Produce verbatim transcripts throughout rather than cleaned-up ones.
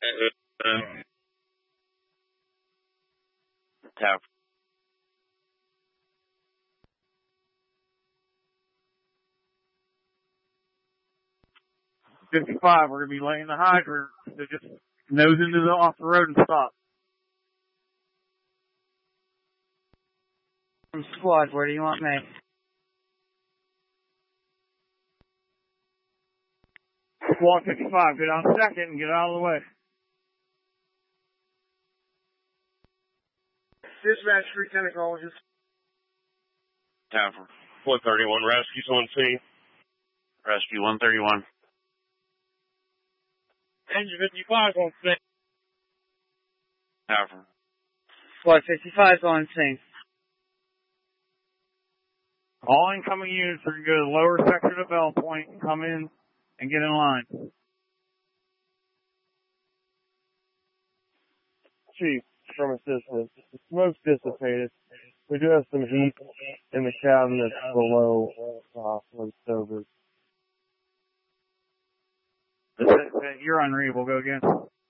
Tap. fifty-five, we're going to be laying the hydrant, so just nose into the off the road and stop. Squad, where do you want me? Squad fifty-five, get on second and get out of the way. Dispatch three ten acknowledges. Time for one thirty-one, rescue's on scene. Rescue one thirty-one. Engine fifty-five on scene. Time for Squad fifty-five on scene. All incoming units are going to go to the lower section of Bell Point and come in and get in line. Chief, from assistance, the smoke's dissipated. We do have some heat in the cabinet below uh, where the stove is. You're unreadable. Go again.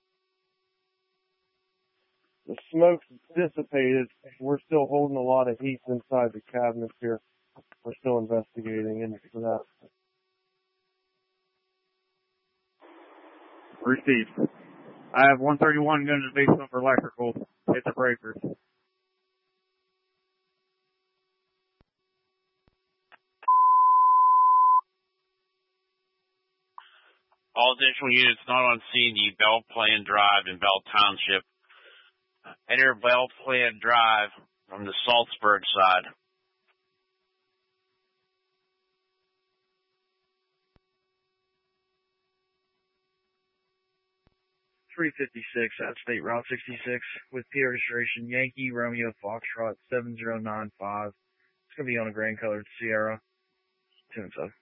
The smoke's dissipated. We're still holding a lot of heat inside the cabinet here. We're still investigating into that. Received. I have one thirty-one going to the basement for electrical. Hit the breakers. all additional units not on scene, the Bell Plan Drive in Bell Township. Enter Bell Plan Drive from the Salzburg side. three fifty-six at State Route sixty-six with P registration Yankee Romeo Foxtrot seven zero nine five. It's going to be on a grand colored Sierra. Two and seven.